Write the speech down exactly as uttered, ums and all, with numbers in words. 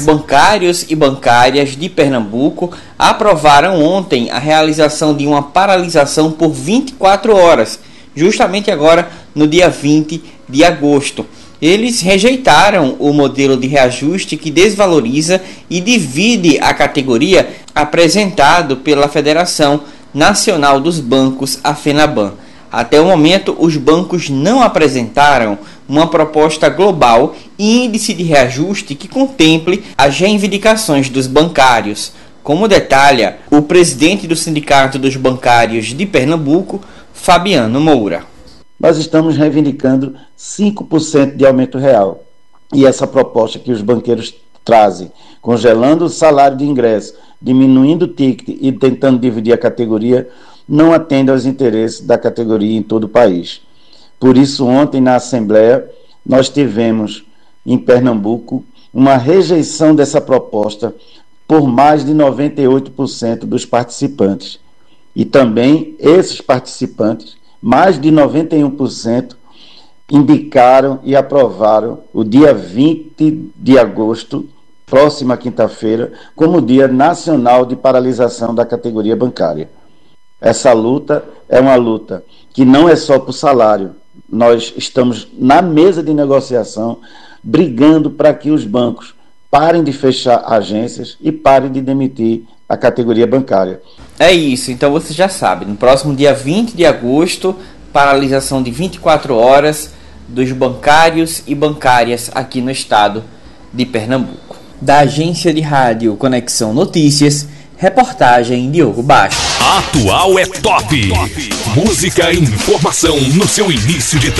bancários e bancárias de Pernambuco aprovaram ontem a realização de uma paralisação por vinte e quatro horas, justamente agora no dia vinte de agosto. Eles rejeitaram o modelo de reajuste que desvaloriza e divide a categoria apresentado pela Federação Nacional dos Bancos, a FENABAN. Até o momento, os bancos não apresentaram uma proposta global e índice de reajuste que contemple as reivindicações dos bancários, como detalha o presidente do Sindicato dos Bancários de Pernambuco, Fabiano Moura. Nós estamos reivindicando cinco por cento de aumento real. E essa proposta que os banqueiros trazem, congelando o salário de ingresso, diminuindo o ticket e tentando dividir a categoria, não atende aos interesses da categoria em todo o país. Por isso, ontem na Assembleia, nós tivemos em Pernambuco uma rejeição dessa proposta por mais de noventa e oito por cento dos participantes. E também esses participantes, mais de noventa e um por cento, indicaram e aprovaram o dia vinte de agosto, próxima quinta-feira, como Dia Nacional de Paralisação da Categoria Bancária. Essa luta é uma luta que não é só por salário. Nós estamos na mesa de negociação brigando para que os bancos parem de fechar agências e parem de demitir a categoria bancária. É isso, então você já sabe, no próximo dia vinte de agosto, paralisação de vinte e quatro horas dos bancários e bancárias aqui no estado de Pernambuco. Da agência de rádio Conexão Notícias, reportagem Diogo Baixo. Atual é top. Música e informação no seu início de tarde.